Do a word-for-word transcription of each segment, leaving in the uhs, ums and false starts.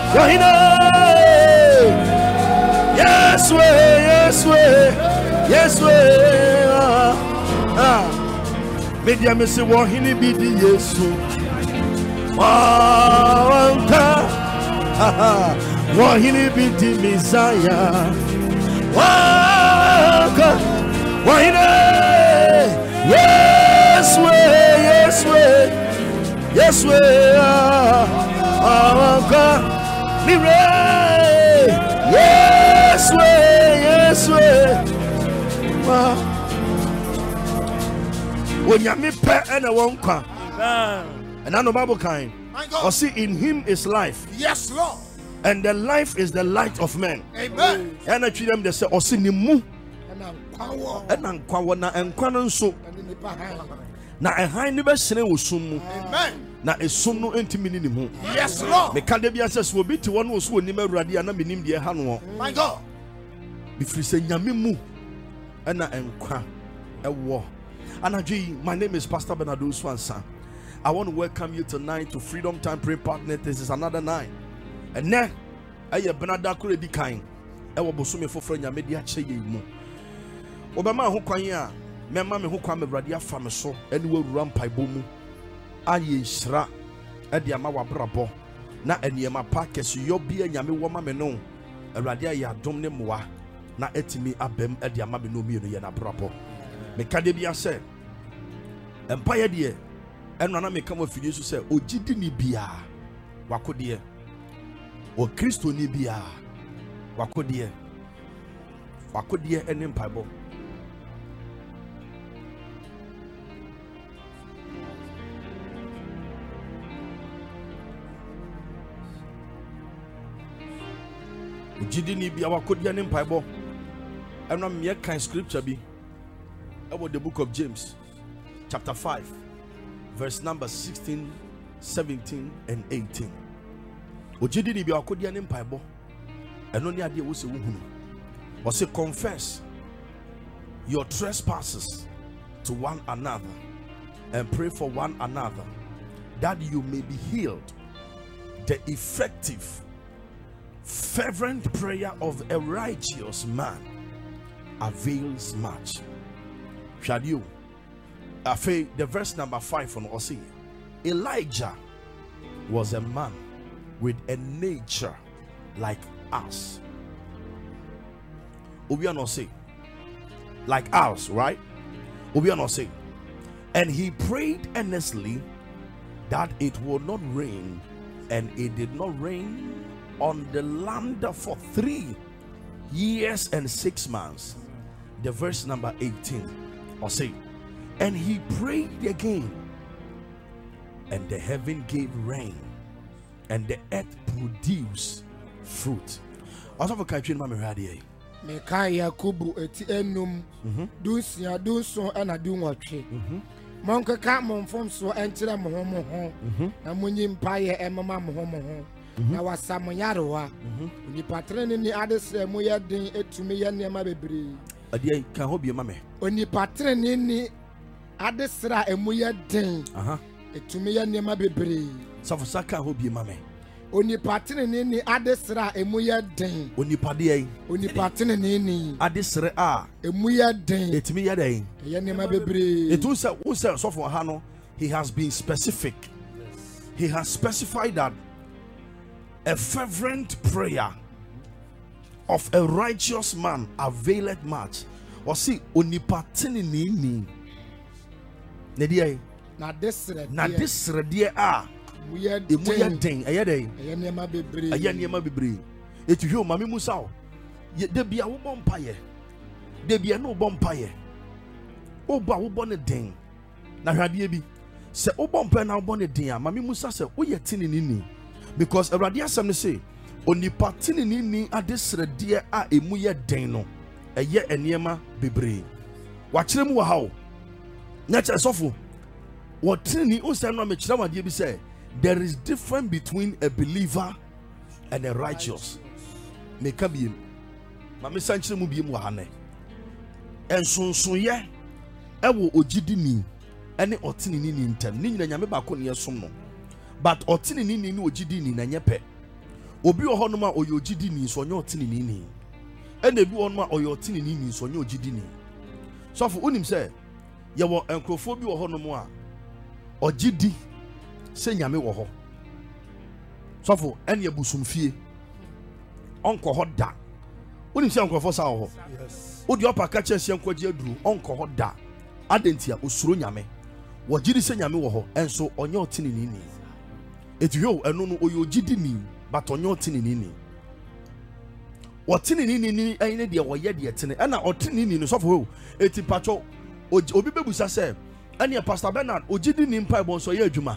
Wahine. Yes way, yes way, yes way. Ah, media me say wahine be the Yesu. Wanka, wahine be the Messiah. Wanka, wahine. Yes way, yes way, yes way. Wanka, mire. Yes way, yes way. When you me pet and a one car, and I know Bible kind. Or see, in him is life. Yes, Lord. And the life is the light of men. Amen. And I treat them they say, or see ni mu. And I'm kwawa na enkwanon so. Na ehai ni be sene wo sum. Amen. Na esum no entimi ni mu. Yes, Lord. Me kan de bia se so obi ti won wo so onim awurade ana menim de ha no. My God. Befri se nyame mu. Na enkwa ewo. Anadwi, my name is Pastor Bernardo Swansa. I want to welcome you tonight to Freedom Time Prayer Partner. This is another night. And now, I am Bernardo Kuredi Kain. I will bosom for friend Yamedia Chey mu. Obama who kwanya, me mama who kwame radia fam so, anywhere run paibo mu. Aye shra, edi ama wa brabo. Na eniema pa kesi yo bia nyame wo ma me no. Radia ya dom ne moa. Na etimi abem edi ama me no mi no ye na brabo. Me kade bia se. Empire de and when I make come with you to say, O Jidi Nibia, Wakodie, O Christo Nibia, Wakodie, Wakodie, and Empire. O Jidi Nibia, Wakodie, and Empire. And I'm here, kind scripture be about the book of James, chapter five. Verse number sixteen, seventeen, and eighteen. Ojidi ni bi akodia ne mpaibo. Eno ne ade wo se wo hunu. O se confess your trespasses to one another and pray for one another that you may be healed. The effective fervent prayer of a righteous man avails much. Shall you? After the verse number five from Osee, Elijah was a man with a nature like us. Obiano say, like ours, right? Obiano say, and he prayed earnestly that it would not rain, and it did not rain on the land for three years and six months. The verse number eighteen, or say. And he prayed again, and the heaven gave rain, and the earth produced fruit. Also for country, Mama Radi. Meka Yakubu eti enum dunsia dunso ana dunwatwe. Monka ka monfom so enkyere mo ho mo ho. Na munyi mpaye emama mo ho mo ho. Na wasamo yarewa. Ni patrene ni adesre mo yeden etumi ye nema bebre. Ade kan ho bi mama. Oni patrene ni adesra emu ye den. Aha. Etumi ye nema bebre. Safo saka ho bi mama. Oni patene ni adesra emu ye den. Oni pade yi. Oni patene ni adesre a emu ye den. Etimi ye den. Ye nema bebre. Etu say who say sofo ha no, he has been specific. He has specified that a fervent prayer of a righteous man availeth much. Or see oni patene ni. Na dia na desre na desre dia a muya den eye den eye niema bebre eye niema bebre etu hwe o mame musa o de bia wo bompaye de bia no bompaye o ba wo bo ne den na hwade bi se o bompaye na wo bo ne den a mame musa se o ye tinini ni because awrade asem ne say onipa tinini ni adesre dia a emu ye den no eye eniema bebre wa kire mu wa ha o nya kire sofo what tini unsa no me kire wade bi say there is difference between a believer and a righteous. Me kabiem. Ma me sanchire mu biem wa hane. Ensonsoye ewo ogidini ene otinini ni ntem. Ni nyina nyame ba ko ne yesom no. But otinini ni ni ogidini na nyepe. obi ohonoma oyojidi ni so onyo tini ni ene bi onoma oyotini ni so onyo jidi ni so for unim say ye wo enkrofo bi ohonom a ogidi se nyame wo ho so for ene ebusumfie onko ho da unim say enkrofo sa ho yes odi opa ka chese enkoje aduru onko ho da adentia osuro nyame wogidi se nyame wo ho enso onyo tini ni ni etuyo eno no oyojidi ni but onyo tini ni ni otini ni ni ni ene de woye de tene na otini ni no so for eti pacho obi bebusa se ene Pastor Bernard ogidi ni mpa bo so ye adwuma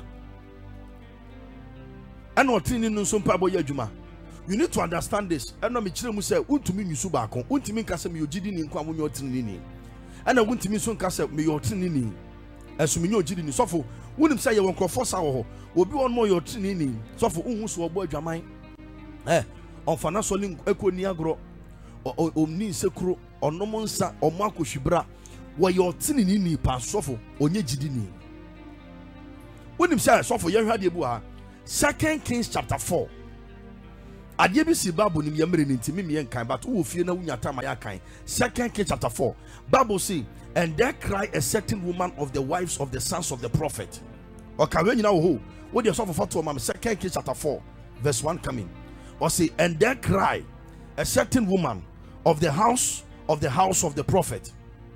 ana otini ni so mpa bo ye adwuma. You need to understand this. Eno me kire mu se untumi nyusu ba kon untumi nka se me ogidi ni nkwa mo nyotini ni ana untumi so nka se me yotini ni esumi nye ogidi ni so for wonim say ye wonkrofo sa wo ho obi won mo yotini ni so for unhu so obo adwaman eh onfana so lin ekoni agro omni sekuro onom nsa omo akohwibra wo yotini ni ni pa so for onye gidi ni wonim say so for ye hwade bu ha Second Kings chapter four adie bi si Bible nim ye mere ntimi me enkan but wo fie na wunya time ya kan. Second Kings chapter four Bible say, and there cried a certain woman of the wives of the sons of the prophet. Okay, when you know who what you suffer for mama. Second Kings chapter four verse one coming or say, and there cried a certain woman of the house of the house of the prophet.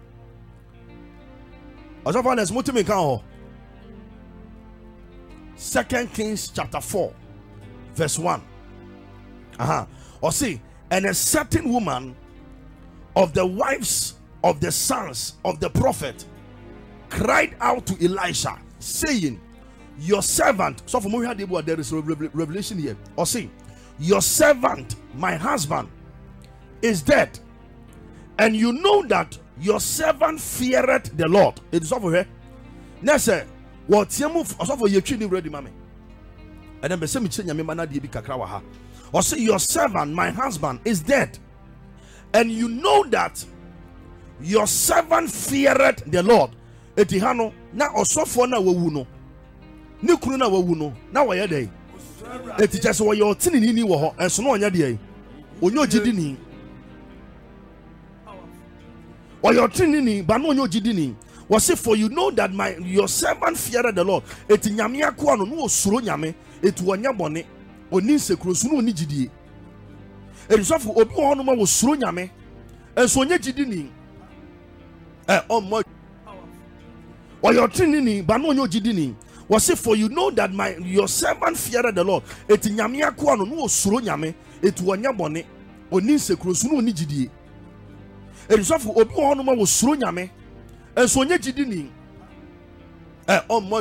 Second Kings chapter four verse one. Uh-huh. Or see, and a certain woman of the wives of the sons of the prophet cried out to Elisha, saying, your servant, so for me there is a revelation here. Or see, your servant, my husband, is dead, and you know that your servant feareth the Lord. It is over here. Now say, what you move also for your children ready, mommy. And then be say me change me mana di bi kakra wa ha. Or say, your servant, my husband, is dead, and you know that your servant feareth the Lord. Etihano na osofo na wawu no ne kunu na wawu no na waye dey eti just wo your tinini ni wo ho enso no onya dey onyo gidi ni wo your tinini ba no onyo gidi ni wo say, for you know that my your servant feareth the Lord. Eti nyame akwa no no osuro nyame eti wonya bone oni nsekuro su no oni gidi eti so for obi ho no ma wo suro nyame enso onye gidi ni eh omo or your trinini but no onyo gidi ni was say, for you know that my your servant feared the Lord. Eti nyame akwa no no osuro nyame eti wonya bone oni nsekuro su no oni gidi eti so for obi ho no ma wo suro nyame enso onye gidi ni eh omo